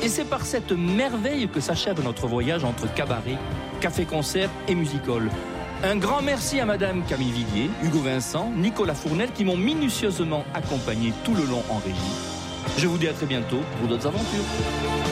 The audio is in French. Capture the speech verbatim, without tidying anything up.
Et c'est par cette merveille que s'achève notre voyage entre cabaret, café-concert et music-hall. Un grand merci à Madame Camille Villiers, Hugo Vincent, Nicolas Fournel qui m'ont minutieusement accompagné tout le long en régie. Je vous dis à très bientôt pour d'autres aventures.